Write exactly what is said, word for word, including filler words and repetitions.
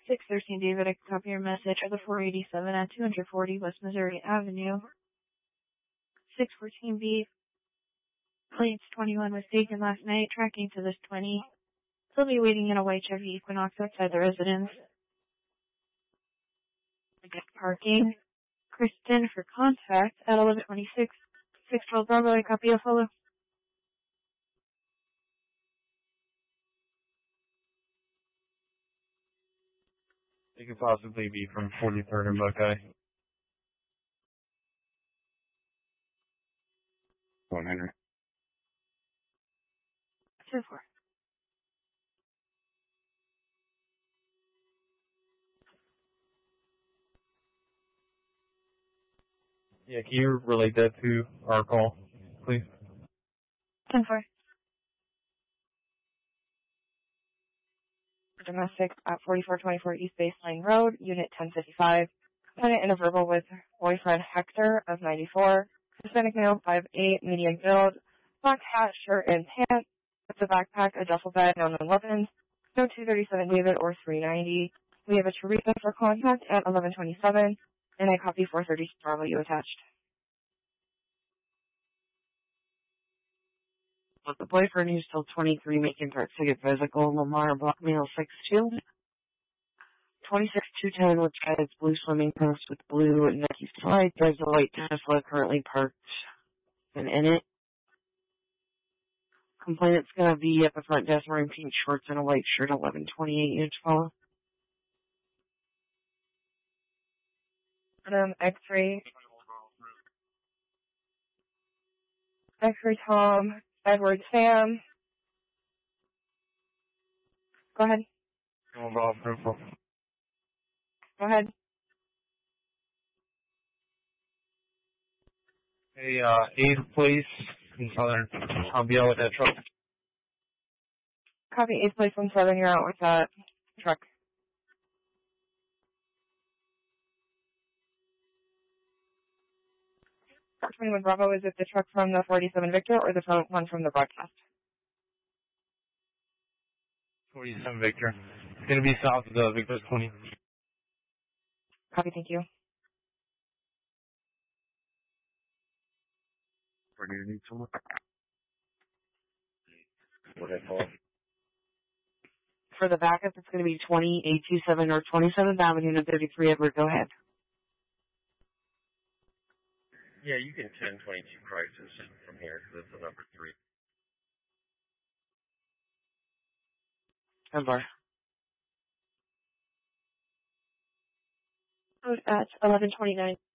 six thirteen David, I can copy your message at the four eighty-seven at two forty West Missouri Avenue. six fourteen B, plates twenty-one was taken last night, tracking to this twenty. They'll be waiting in a white Chevy Equinox outside the residence. Parking. Kristen for contact at eleven twenty-six. six twelve Bravo, I copy a follow. It could possibly be from forty-third and Buckeye. one hundred. two four. Yeah, can you relate that to our call, please? ten four. Domestic at forty-four twenty-four East Baseline Road, Unit ten fifty-five. Component in a verbal with boyfriend Hector of ninety-four. Hispanic male, five eight, medium build. Black hat, shirt, and pants. With a backpack, a duffel bag, no known weapons. No two thirty-seven David or three ninety. We have a Teresa for contact at eleven twenty-seven. And I copy four thirty Bravo, you attached. With the boyfriend who's still twenty-three making threats to get physical, Lamar Blackmail six two. twenty-six two ten, which has blue swimming post with blue Nike slide. There's a white Tesla currently parked and in it. Complainant's going to be at the front desk wearing pink shorts and a white shirt, eleven twenty-eight inch follow. Um, X-ray. X-ray Tom, Edward Sam. Go ahead. Involved approval. Go ahead. Hey, uh, eighth place in Southern. I'll be out with that truck. Copy eighth place from Southern, you're out with that truck. twenty-one Bravo, is it the truck from the forty-seven Victor or the one from the broadcast? forty-seven Victor. It's going to be south of the Victor's twenty. Copy, thank you. Where do you need someone? What I call? For the backup, it's going to be twenty eight twenty-seven or twenty-seventh Avenue and thirty-three Edward. Go ahead. Yeah, you can ten twenty-two crisis from here. That's the number three. Number. At eleven twenty-nine.